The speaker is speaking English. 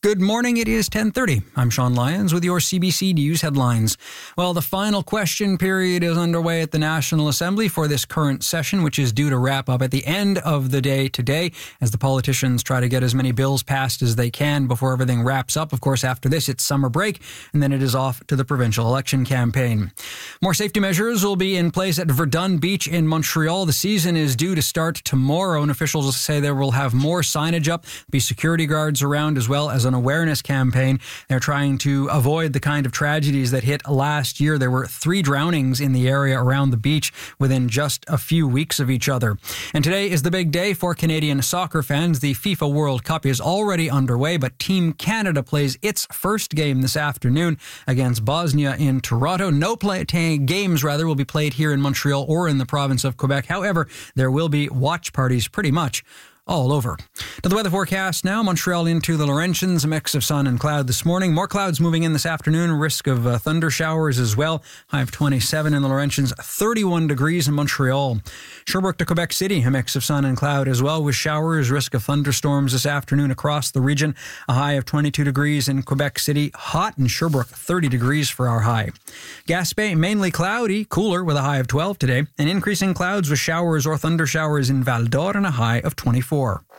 Good morning, it is 10:30. I'm Sean Lyons with your CBC News headlines. Well, the final question period is underway at the National Assembly for this current session, which is due to wrap up at the end of the day today as the politicians try to get as many bills passed as they can before everything wraps up. Of course, after this, it's summer break, and then it is off to the provincial election campaign. More safety measures will be in place at Verdun Beach in Montreal. The season is due to start tomorrow, and officials say there will have more signage up, be security guards around, as well as an awareness campaign. They're trying to avoid the kind of tragedies that hit last year. There were 3 drownings in the area around the beach within just a few weeks of each other. And today is the big day for Canadian soccer fans. The FIFA World Cup is already underway, but Team Canada plays its first game this afternoon against Bosnia in Toronto. No games will be played here in Montreal or in the province of Quebec. However, there will be watch parties pretty much all over. To the weather forecast now. Montreal into the Laurentians, a mix of sun and cloud this morning. More clouds moving in this afternoon. Risk of thunder showers as well. High of 27 in the Laurentians, 31 degrees in Montreal. Sherbrooke to Quebec City, a mix of sun and cloud as well with showers. Risk of thunderstorms this afternoon across the region. A high of 22 degrees in Quebec City. Hot in Sherbrooke, 30 degrees for our high. Gaspé, mainly cloudy, cooler with a high of 12 today. And increasing clouds with showers or thunder showers in Val d'Or and a high of 24.